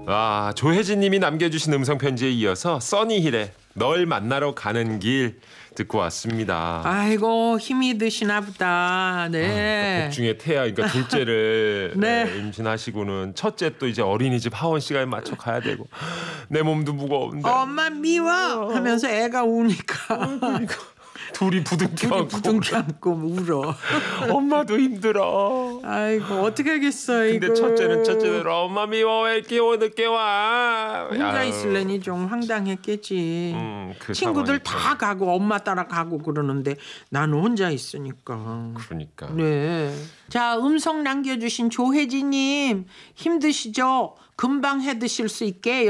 아, 조혜진님이 남겨주신 음성편지에 이어서 써니힐의 널 만나러 가는 길 듣고 왔습니다. 아이고 힘이 드시나 보다. 네. 그러니까 복중에 태아, 그러니까 둘째를 네. 임신하시고는 첫째 또 이제 어린이집 하원 시간에 맞춰 가야 되고 내 몸도 무거운데 엄마 미워 하면서 애가 우니까 둘이 부둥켜 부둥켜 안고 안고 울어. 엄마도 힘들어. 아이고 어떻게 하겠어 이거. 근데 첫째대로 엄마 미워 왜 이렇게 늦게 와. 혼자 아유. 있을래니 좀 황당했겠지. 그 친구들 상황이죠. 다 가고 엄마 따라 가고 그러는데 나는 혼자 있으니까. 그러니까. 네. 자, 음성 남겨주신 조혜진님 힘드시죠? 금방 해 드실 수 있게